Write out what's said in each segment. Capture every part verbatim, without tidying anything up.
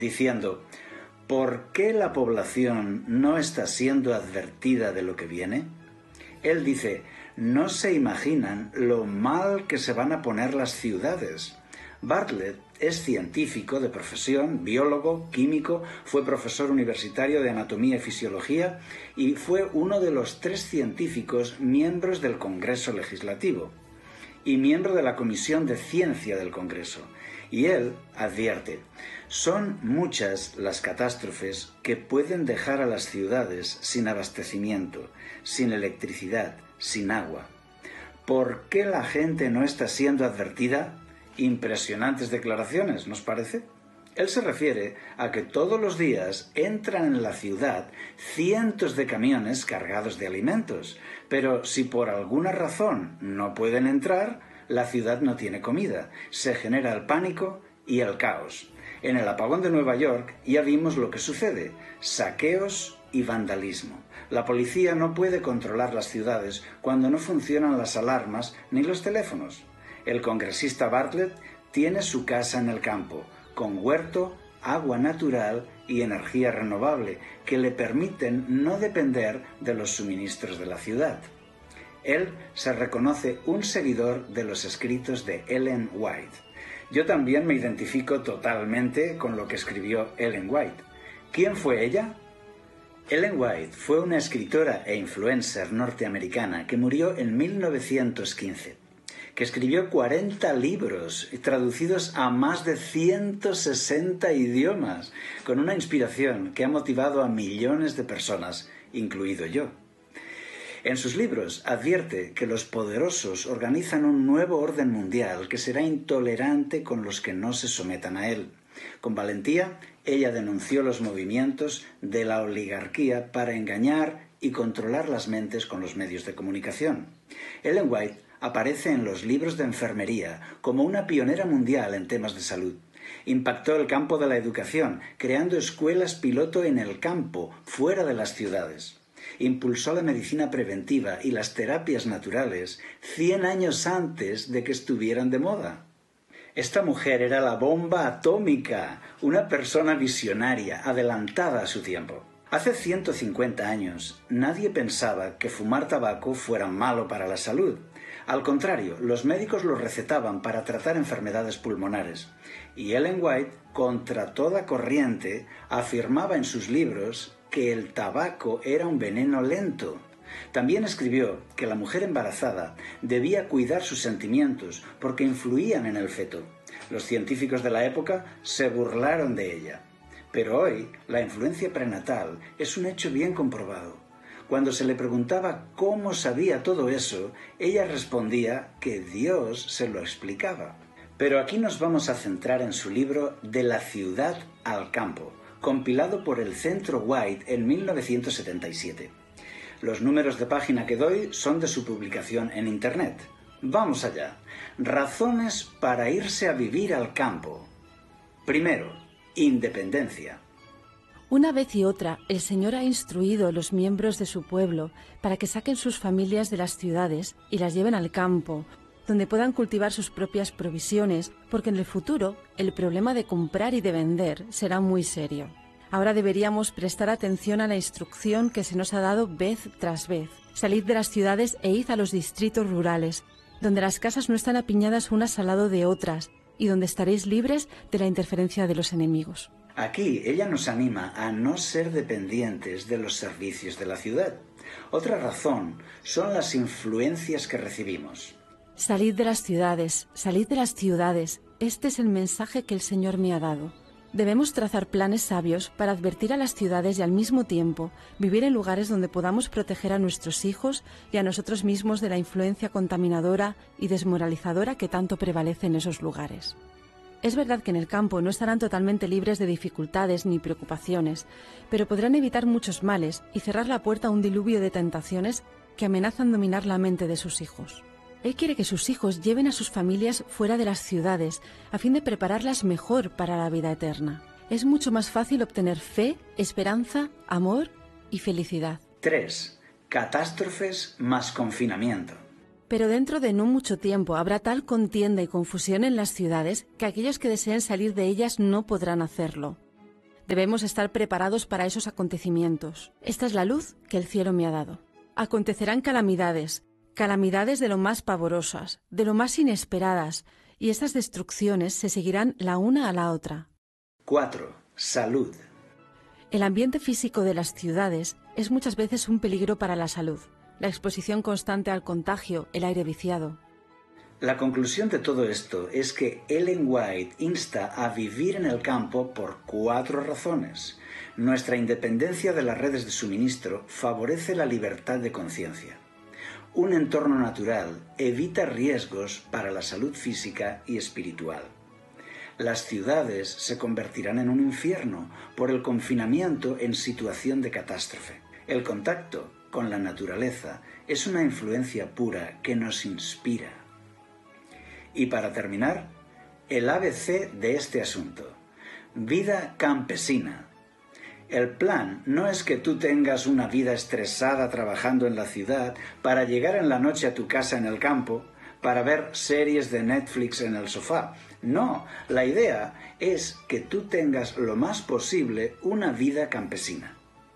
diciendo: ¿por qué la población no está siendo advertida de lo que viene? Él dice: no se imaginan lo mal que se van a poner las ciudades. Bartlett es científico de profesión, biólogo, químico, fue profesor universitario de anatomía y fisiología y fue uno de los tres científicos miembros del Congreso Legislativo y miembro de la Comisión de Ciencia del Congreso. Y él advierte: son muchas las catástrofes que pueden dejar a las ciudades sin abastecimiento, sin electricidad, sin agua. ¿Por qué la gente no está siendo advertida? Impresionantes declaraciones, ¿nos parece? Él se refiere a que todos los días entran en la ciudad cientos de camiones cargados de alimentos, pero si por alguna razón no pueden entrar, la ciudad no tiene comida, se genera el pánico y el caos. En el apagón de Nueva York ya vimos lo que sucede: saqueos y vandalismo. La policía no puede controlar las ciudades cuando no funcionan las alarmas ni los teléfonos. El congresista Bartlett tiene su casa en el campo, con huerto, agua natural y energía renovable, que le permiten no depender de los suministros de la ciudad. Él se reconoce un seguidor de los escritos de Ellen White. Yo también me identifico totalmente con lo que escribió Ellen White. ¿Quién fue ella? Ellen White fue una escritora e influencer norteamericana que murió en mil novecientos quince, que escribió cuarenta libros traducidos a más de ciento sesenta idiomas, con una inspiración que ha motivado a millones de personas, incluido yo. En sus libros advierte que los poderosos organizan un nuevo orden mundial que será intolerante con los que no se sometan a él. Con valentía, ella denunció los movimientos de la oligarquía para engañar y controlar las mentes con los medios de comunicación. Ellen White aparece en los libros de enfermería como una pionera mundial en temas de salud. Impactó el campo de la educación, creando escuelas piloto en el campo, fuera de las ciudades. Impulsó la medicina preventiva y las terapias naturales cien años antes de que estuvieran de moda. Esta mujer era la bomba atómica, una persona visionaria, adelantada a su tiempo. Hace ciento cincuenta años, nadie pensaba que fumar tabaco fuera malo para la salud. Al contrario, los médicos lo recetaban para tratar enfermedades pulmonares. Y Ellen White, contra toda corriente, afirmaba en sus libros que el tabaco era un veneno lento. También escribió que la mujer embarazada debía cuidar sus sentimientos porque influían en el feto. Los científicos de la época se burlaron de ella. Pero hoy la influencia prenatal es un hecho bien comprobado. Cuando se le preguntaba cómo sabía todo eso, ella respondía que Dios se lo explicaba. Pero aquí nos vamos a centrar en su libro De la ciudad al campo, compilado por el Centro White en mil novecientos setenta y siete. Los números de página que doy son de su publicación en Internet. Vamos allá. Razones para irse a vivir al campo. Primero, independencia. Una vez y otra, el Señor ha instruido a los miembros de su pueblo para que saquen sus familias de las ciudades y las lleven al campo, donde puedan cultivar sus propias provisiones, porque en el futuro el problema de comprar y de vender será muy serio. Ahora deberíamos prestar atención a la instrucción que se nos ha dado vez tras vez. Salid de las ciudades e id a los distritos rurales, donde las casas no están apiñadas unas al lado de otras y donde estaréis libres de la interferencia de los enemigos. Aquí ella nos anima a no ser dependientes de los servicios de la ciudad. Otra razón son las influencias que recibimos. Salid de las ciudades, salid de las ciudades. Este es el mensaje que el Señor me ha dado. Debemos trazar planes sabios para advertir a las ciudades y al mismo tiempo vivir en lugares donde podamos proteger a nuestros hijos y a nosotros mismos de la influencia contaminadora y desmoralizadora que tanto prevalece en esos lugares. Es verdad que en el campo no estarán totalmente libres de dificultades ni preocupaciones, pero podrán evitar muchos males y cerrar la puerta a un diluvio de tentaciones que amenazan dominar la mente de sus hijos. Él quiere que sus hijos lleven a sus familias fuera de las ciudades, a fin de prepararlas mejor para la vida eterna. Es mucho más fácil obtener fe, esperanza, amor y felicidad. tres. Catástrofes más confinamiento. Pero dentro de no mucho tiempo habrá tal contienda y confusión en las ciudades que aquellos que deseen salir de ellas no podrán hacerlo. Debemos estar preparados para esos acontecimientos. Esta es la luz que el cielo me ha dado. Acontecerán calamidades, calamidades de lo más pavorosas, de lo más inesperadas, y estas destrucciones se seguirán la una a la otra. cuatro. Salud. El ambiente físico de las ciudades es muchas veces un peligro para la salud. La exposición constante al contagio, el aire viciado. La conclusión de todo esto es que Ellen White insta a vivir en el campo por cuatro razones. Nuestra independencia de las redes de suministro favorece la libertad de conciencia. Un entorno natural evita riesgos para la salud física y espiritual. Las ciudades se convertirán en un infierno por el confinamiento en situación de catástrofe. El contacto con la naturaleza es una influencia pura que nos inspira. Y para terminar, el A B C de este asunto. Vida campesina. El plan no es que tú tengas una vida estresada trabajando en la ciudad para llegar en la noche a tu casa en el campo, para ver series de Netflix en el sofá. No, la idea es que tú tengas lo más posible una vida campesina.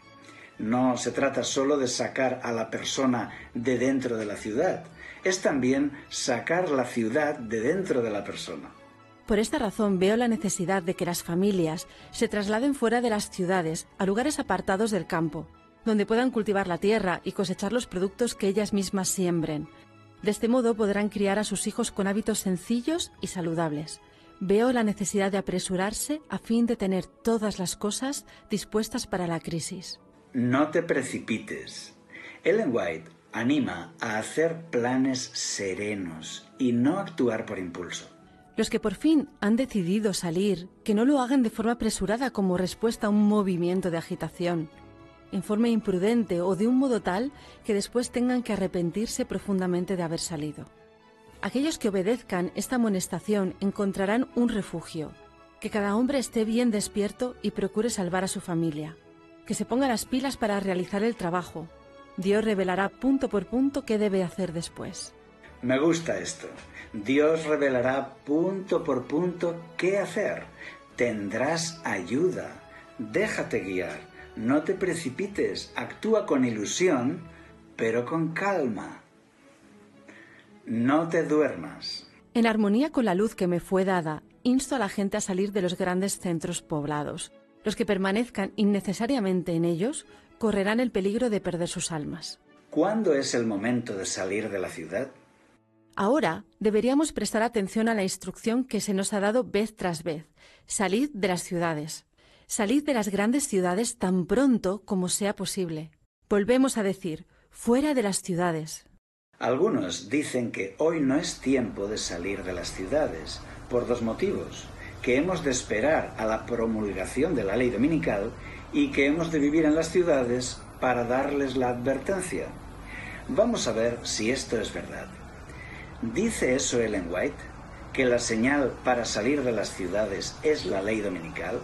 No se trata solo de sacar a la persona de dentro de la ciudad, es también sacar la ciudad de dentro de la persona. Por esta razón veo la necesidad de que las familias se trasladen fuera de las ciudades a lugares apartados del campo, donde puedan cultivar la tierra y cosechar los productos que ellas mismas siembren. De este modo podrán criar a sus hijos con hábitos sencillos y saludables. Veo la necesidad de apresurarse a fin de tener todas las cosas dispuestas para la crisis. No te precipites. Ellen White anima a hacer planes serenos y no actuar por impulso. Los que por fin han decidido salir, que no lo hagan de forma apresurada como respuesta a un movimiento de agitación, en forma imprudente o de un modo tal que después tengan que arrepentirse profundamente de haber salido. Aquellos que obedezcan esta amonestación encontrarán un refugio, que cada hombre esté bien despierto y procure salvar a su familia, que se ponga las pilas para realizar el trabajo. Dios revelará punto por punto qué debe hacer después. Me gusta esto. Dios revelará punto por punto qué hacer. Tendrás ayuda. Déjate guiar. No te precipites. Actúa con ilusión, pero con calma. No te duermas. En armonía con la luz que me fue dada, insto a la gente a salir de los grandes centros poblados. Los que permanezcan innecesariamente en ellos correrán el peligro de perder sus almas. ¿Cuándo es el momento de salir de la ciudad? Ahora deberíamos prestar atención a la instrucción que se nos ha dado vez tras vez. Salid de las ciudades. Salid de las grandes ciudades tan pronto como sea posible. Volvemos a decir, fuera de las ciudades. Algunos dicen que hoy no es tiempo de salir de las ciudades, por dos motivos: que hemos de esperar a la promulgación de la ley dominical y que hemos de vivir en las ciudades para darles la advertencia. Vamos a ver si esto es verdad. ¿Dice eso Ellen White? ¿Que la señal para salir de las ciudades es la ley dominical?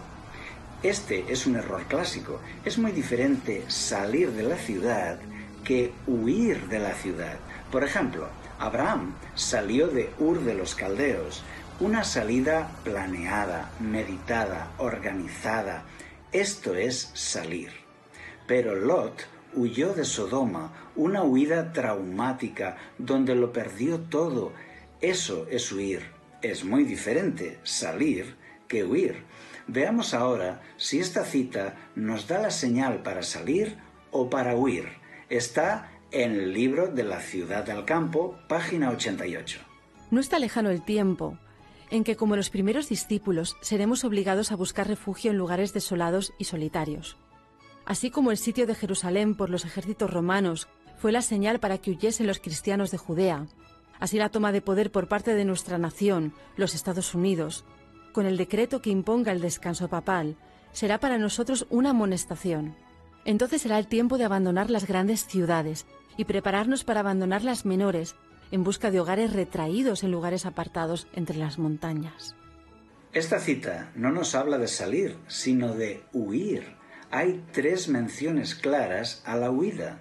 Este es un error clásico. Es muy diferente salir de la ciudad que huir de la ciudad. Por ejemplo, Abraham salió de Ur de los Caldeos, una salida planeada, meditada, organizada. Esto es salir. Pero Lot huyó de Sodoma, una huida traumática donde lo perdió todo. Eso es huir. Es muy diferente salir que huir. Veamos ahora si esta cita nos da la señal para salir o para huir. Está en el libro de la Ciudad del Campo, página ochenta y ocho. No está lejano el tiempo en que, como los primeros discípulos, seremos obligados a buscar refugio en lugares desolados y solitarios. Así como el sitio de Jerusalén por los ejércitos romanos fue la señal para que huyesen los cristianos de Judea, así la toma de poder por parte de nuestra nación, los Estados Unidos, con el decreto que imponga el descanso papal, será para nosotros una amonestación. Entonces será el tiempo de abandonar las grandes ciudades y prepararnos para abandonar las menores, en busca de hogares retraídos en lugares apartados entre las montañas. Esta cita no nos habla de salir, sino de huir. Hay tres menciones claras a la huida.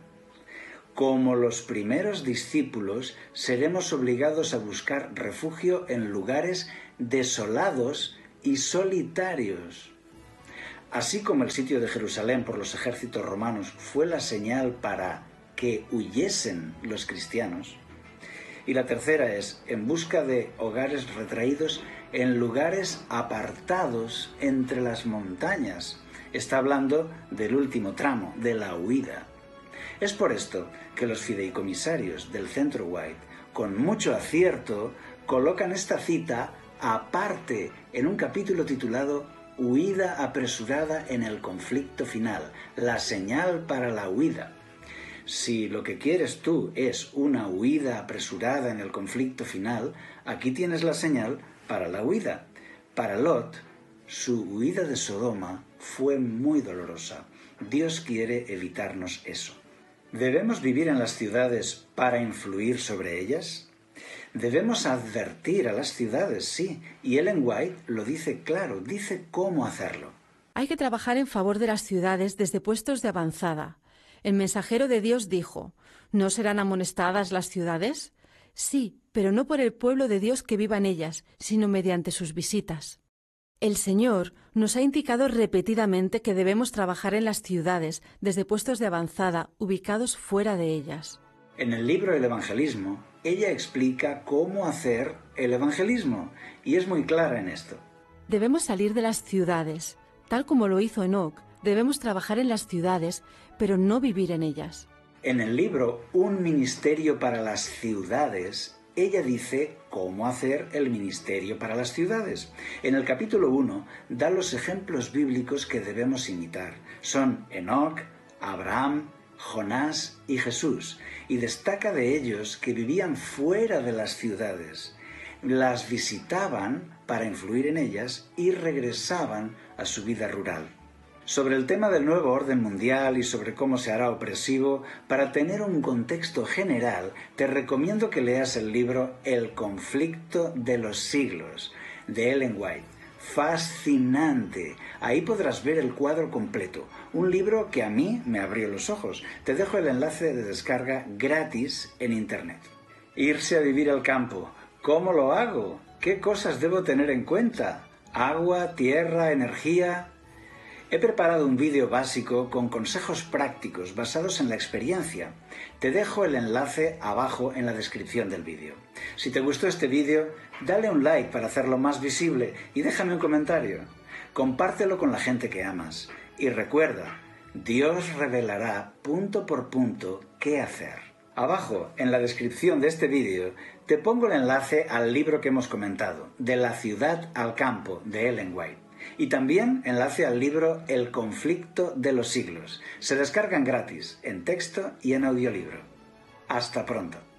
Como los primeros discípulos, seremos obligados a buscar refugio en lugares desolados y solitarios. Así como el sitio de Jerusalén por los ejércitos romanos fue la señal para que huyesen los cristianos. Y la tercera es, en busca de hogares retraídos en lugares apartados entre las montañas. Está hablando del último tramo, de la huida. Es por esto que los fideicomisarios del Centro White, con mucho acierto, colocan esta cita aparte en un capítulo titulado Huida apresurada en el conflicto final, la señal para la huida. Si lo que quieres tú es una huida apresurada en el conflicto final, aquí tienes la señal para la huida. Para Lot, su huida de Sodoma fue muy dolorosa. Dios quiere evitarnos eso. ¿Debemos vivir en las ciudades para influir sobre ellas? Debemos advertir a las ciudades, sí, y Ellen White lo dice claro, dice cómo hacerlo. Hay que trabajar en favor de las ciudades desde puestos de avanzada. El mensajero de Dios dijo, ¿no serán amonestadas las ciudades? Sí, pero no por el pueblo de Dios que viva en ellas, sino mediante sus visitas. El Señor nos ha indicado repetidamente que debemos trabajar en las ciudades desde puestos de avanzada, ubicados fuera de ellas. En el libro El Evangelismo, ella explica cómo hacer el evangelismo, y es muy clara en esto. Debemos salir de las ciudades. Tal como lo hizo Enoc, debemos trabajar en las ciudades, pero no vivir en ellas. En el libro Un ministerio para las ciudades, ella dice cómo hacer el ministerio para las ciudades. En el capítulo uno da los ejemplos bíblicos que debemos imitar. Son Enoc, Abraham, Jonás y Jesús, y destaca de ellos que vivían fuera de las ciudades. Las visitaban para influir en ellas y regresaban a su vida rural. Sobre el tema del nuevo orden mundial y sobre cómo se hará opresivo, para tener un contexto general, te recomiendo que leas el libro El conflicto de los siglos, de Ellen White. Fascinante. Ahí podrás ver el cuadro completo. Un libro que a mí me abrió los ojos. Te dejo el enlace de descarga gratis en internet. Irse a vivir al campo. ¿Cómo lo hago? ¿Qué cosas debo tener en cuenta? Agua, tierra, energía. He preparado un vídeo básico con consejos prácticos basados en la experiencia. Te dejo el enlace abajo en la descripción del vídeo. Si te gustó este vídeo, dale un like para hacerlo más visible y déjame un comentario. Compártelo con la gente que amas. Y recuerda, Dios revelará punto por punto qué hacer. Abajo, en la descripción de este vídeo, te pongo el enlace al libro que hemos comentado, De la ciudad al campo, de Ellen White. Y también enlace al libro El conflicto de los siglos. Se descargan gratis, en texto y en audiolibro. Hasta pronto.